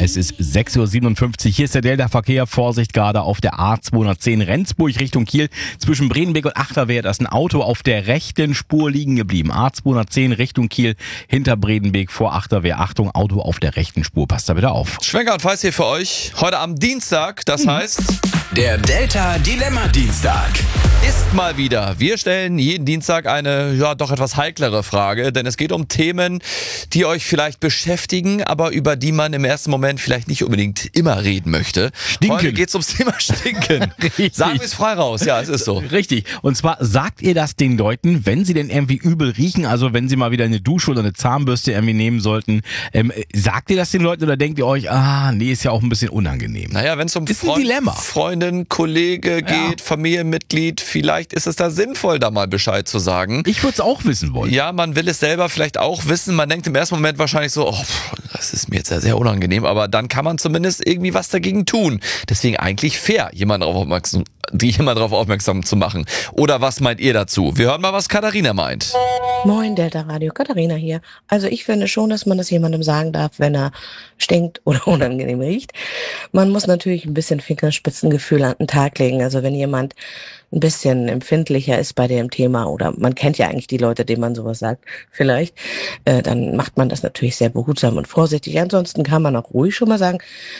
Es ist 6.57 Uhr. Hier ist der Delta-Verkehr. Vorsicht gerade auf der A210 Rendsburg Richtung Kiel. Zwischen Bredenbeek und Achterwehr ist ein Auto auf der rechten Spur liegen geblieben. A210 Richtung Kiel hinter Bredenbeek vor Achterwehr. Achtung, Auto auf der rechten Spur. Passt da bitte auf. Schwenker und Weiß hier für euch. Heute am Dienstag, das heißt... Der Delta-Dilemma-Dienstag. Ist mal wieder. Wir stellen jeden Dienstag eine, doch etwas heiklere Frage, denn es geht um Themen, die euch vielleicht beschäftigen, aber über die man im ersten Moment vielleicht nicht unbedingt immer reden möchte. Stinken. Heute geht es ums Thema Stinken. Sagen wir es frei raus. Ja, es ist so. Richtig. Und zwar sagt ihr das den Leuten, wenn sie denn irgendwie übel riechen, also wenn sie mal wieder eine Dusche oder eine Zahnbürste irgendwie nehmen sollten, sagt ihr das den Leuten oder denkt ihr euch, nee, ist ja auch ein bisschen unangenehm? Naja, wenn es um ist ein Dilemma. Freundin, Kollege geht, Familienmitglied, vielleicht ist es da sinnvoll, da mal Bescheid zu sagen. Ich würde es auch wissen wollen. Ja, man will es selber vielleicht auch wissen. Man denkt im ersten Moment wahrscheinlich so, das ist mir jetzt ja sehr unangenehm, aber dann kann man zumindest irgendwie was dagegen tun. Deswegen eigentlich fair, jemanden darauf aufmerksam zu machen. Oder was meint ihr dazu? Wir hören mal, was Katharina meint. Moin, Delta Radio, Katharina hier. Also ich finde schon, dass man das jemandem sagen darf, wenn er stinkt oder unangenehm riecht. Man muss natürlich ein bisschen Fingerspitzengefühl an den Tag legen. Also wenn jemand ein bisschen empfindlicher ist bei dem Thema oder man kennt ja eigentlich die Leute, denen man sowas sagt, vielleicht, dann macht man das natürlich sehr behutsam und vorsichtig. Ansonsten kann man auch ruhig schon mal sagen,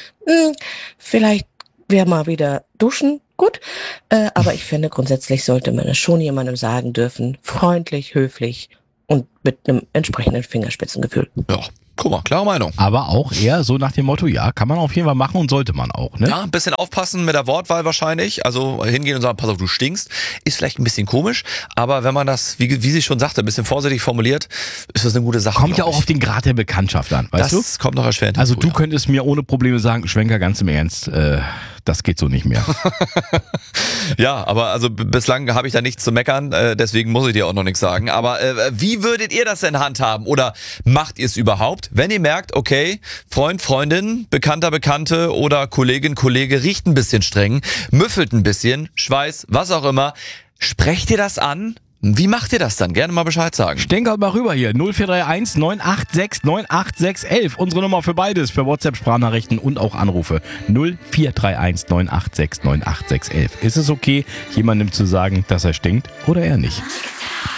vielleicht wäre mal wieder duschen. Gut, aber ich finde, grundsätzlich sollte man es schon jemandem sagen dürfen, freundlich, höflich und mit einem entsprechenden Fingerspitzengefühl. Ja, guck mal, klare Meinung. Aber auch eher so nach dem Motto, ja, kann man auf jeden Fall machen und sollte man auch, ne? Ja, ein bisschen aufpassen mit der Wortwahl wahrscheinlich. Also hingehen und sagen, pass auf, du stinkst. Ist vielleicht ein bisschen komisch, aber wenn man das, wie sie schon sagte, ein bisschen vorsichtig formuliert, ist das eine gute Sache. Kommt ja auch auf den Grad der Bekanntschaft an, weißt du? Das kommt noch erschwerend Also hinzu, du könntest mir ohne Probleme sagen, Schwenker, ganz im Ernst, das geht so nicht mehr. Ja, aber also bislang habe ich da nichts zu meckern, deswegen muss ich dir auch noch nichts sagen. Aber wie würdet ihr das in Hand haben? Oder macht ihr es überhaupt? Wenn ihr merkt, okay, Freund, Freundin, Bekannter, Bekannte oder Kollegin, Kollege riecht ein bisschen streng, müffelt ein bisschen, Schweiß, was auch immer, sprecht ihr das an? Wie macht ihr das dann? Gerne mal Bescheid sagen. Stenkert mal rüber hier. 0431 986 98611. Unsere Nummer für beides. Für WhatsApp, Sprachnachrichten und auch Anrufe. 0431 986 98611. Ist es okay, jemandem zu sagen, dass er stinkt oder eher nicht?